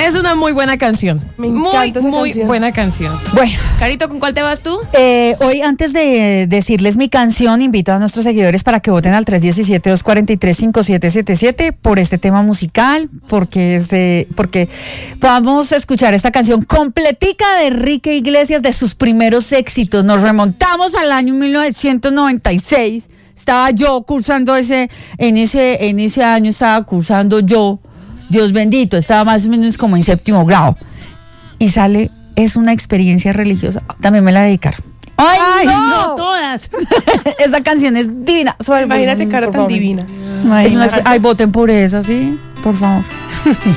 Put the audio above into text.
Es una muy buena canción. Me encanta esa muy canción. buena canción. Bueno, Carito, ¿con cuál te vas tú? hoy antes de decirles mi canción, invito a nuestros seguidores para que voten al 317-243-5777 por este tema musical, porque podamos escuchar esta canción completica de Enrique Iglesias, de sus primeros éxitos. Nos remontamos al año 1996. Estaba yo cursando en ese año estaba cursando yo, Dios bendito, estaba más o menos como en 7º grado. Y sale, es una experiencia religiosa. También me la dedicaron. ¡Ay, no! Todas. Esa canción es divina. Imagínate, cara tan divina. Voten por esa, ¿sí? Por favor.